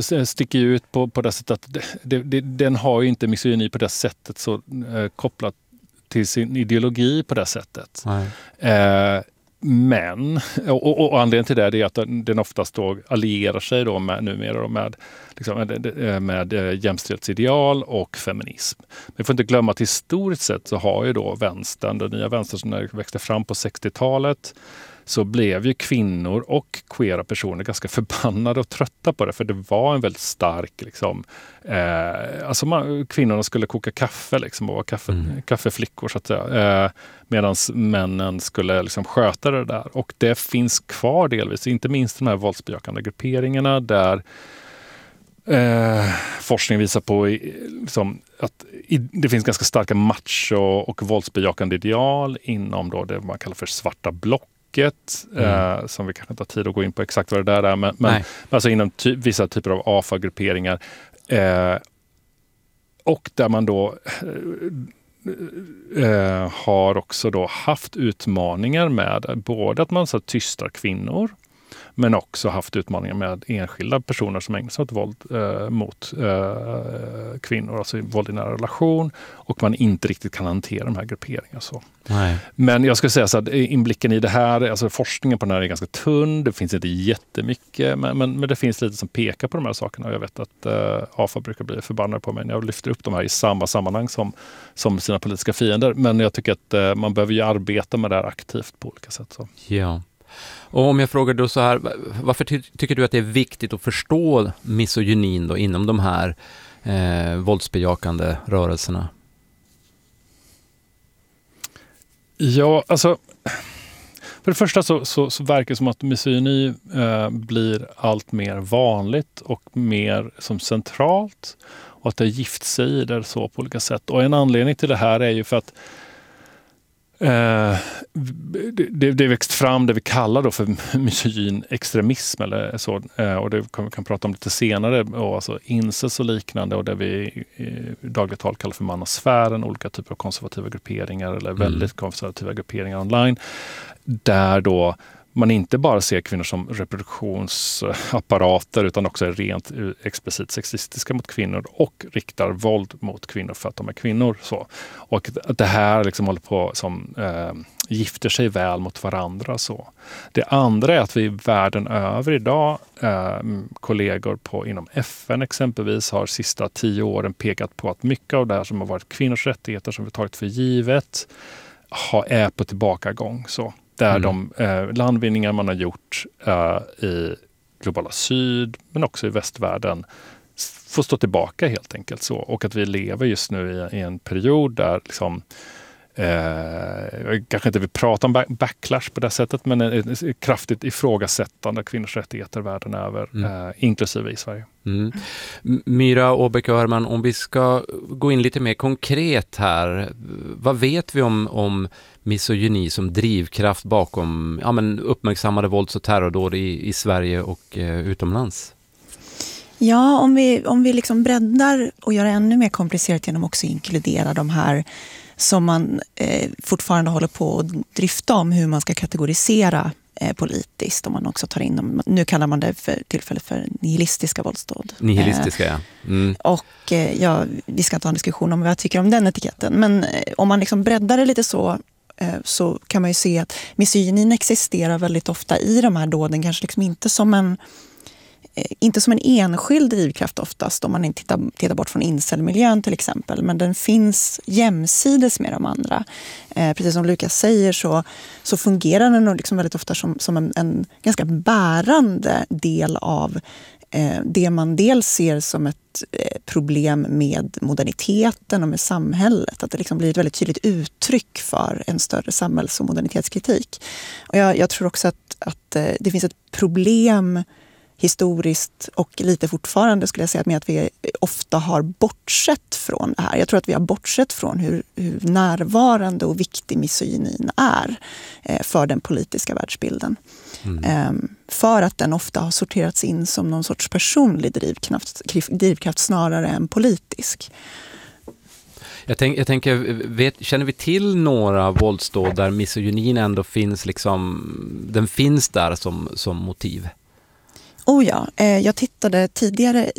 sticker ju ut på det sättet att den har ju inte misogyni på det sättet så kopplat till sin ideologi på det sättet. Men, och anledningen till det är att den oftast då allierar sig då numera med jämställdhetsideal och feminism. Men vi får inte glömma att historiskt sett så har ju då den nya vänstern som växte fram på 60-talet, så blev ju kvinnor och queera personer ganska förbannade och trötta på det. För det var en väldigt stark, kvinnorna skulle koka kaffe och vara kaffeflickor så att säga. Medan männen skulle sköta det där. Och det finns kvar delvis, inte minst de här våldsbejakande grupperingarna där forskning visar på att det finns ganska starka macho- och våldsbejakande ideal inom då det man kallar för svarta block. Som vi kanske inte har tid att gå in på exakt vad det där är, men alltså inom vissa typer av AFA-grupperingar och där man då har också då haft utmaningar med både att man så tystar kvinnor men också haft utmaningar med enskilda personer som ägnar sig åt våld mot kvinnor, alltså våld i nära relation, och man inte riktigt kan hantera de här grupperingarna. Så. Men jag skulle säga så att inblicken i det här, alltså forskningen på den här är ganska tunn, det finns inte jättemycket, men det finns lite som pekar på de här sakerna, och jag vet att AFA brukar bli förbannade på mig när jag lyfter upp de här i samma sammanhang som sina politiska fiender, men jag tycker att man behöver ju arbeta med det här aktivt på olika sätt. Så. Ja. Och om jag frågar då så här, varför tycker du att det är viktigt att förstå misogynin då inom de här våldsbejakande rörelserna? Ja, alltså för det första så verkar det som att misogyni blir allt mer vanligt och mer som centralt, och att det har gift sig i det så på olika sätt. Och en anledning till det här är ju för att det växt fram det vi kallar då för misogyn extremism eller så, och det kan vi prata om lite senare, och alltså incels och liknande, och det vi i dagligt tal kallar för manasfären, olika typer av konservativa grupperingar eller väldigt konservativa grupperingar online, där då man inte bara ser kvinnor som reproduktionsapparater utan också är rent explicit sexistiska mot kvinnor och riktar våld mot kvinnor för att de är kvinnor. Så. Och att det här håller på som gifter sig väl mot varandra. Så. Det andra är att vi världen över idag, kollegor inom FN exempelvis, har sista 10 åren pekat på att mycket av det här som har varit kvinnors rättigheter som vi tagit för givet är på tillbakagång. Så. Där de landvinningar man har gjort i globala syd men också i västvärlden får stå tillbaka helt enkelt. Så. Och att vi lever just nu i en period där kanske inte vi pratar om backlash på det sättet, men ett kraftigt ifrågasättande av kvinnors rättigheter världen över, inklusive i Sverige. Myra Åbäck-Öhrman, om vi ska gå in lite mer konkret här, vad vet vi om misogyni som drivkraft bakom uppmärksammade vålds- och terrordåd i Sverige och utomlands? Ja, om vi breddar och gör det ännu mer komplicerat genom också inkludera de här som man fortfarande håller på att dryfta om hur man ska kategorisera politiskt. Om man också tar in dem, nu kallar man det för tillfället för nihilistiska våldsdåd. Nihilistiska, ja. Och vi ska inte ha en diskussion om vad jag tycker om den etiketten. Men om man breddar det lite så kan man ju se att misogynin existerar väldigt ofta i de här dåden. Kanske inte som en enskild drivkraft oftast, om man inte tittar bort från incelmiljön till exempel, men den finns jämsides med de andra. Precis som Lukas säger så fungerar den nog väldigt ofta som en ganska bärande del av det man dels ser som ett problem med moderniteten och med samhället. Att det blir ett väldigt tydligt uttryck för en större samhälls- och modernitetskritik. Och jag tror också att det finns ett problem historiskt och lite fortfarande skulle jag säga med att vi ofta har bortsett från det här. Jag tror att vi har bortsett från hur närvarande och viktig misogynin är för den politiska världsbilden. För att den ofta har sorterats in som någon sorts personlig drivkraft snarare än politisk. Jag tänker, känner vi till några våldsdåd där misogynin ändå finns den finns där som motiv? Oh ja, jag tittade tidigare